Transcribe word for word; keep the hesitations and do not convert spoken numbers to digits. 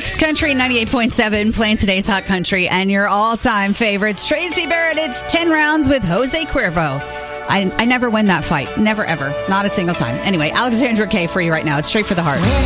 Mixed Country ninety-eight point seven, playing today's Hot Country and your all-time favorites. Tracy Barrett, it's ten rounds with Jose Cuervo. I, I never win that fight. Never, ever. Not a single time. Anyway, Alexandra K for you right now. It's Straight for the Heart.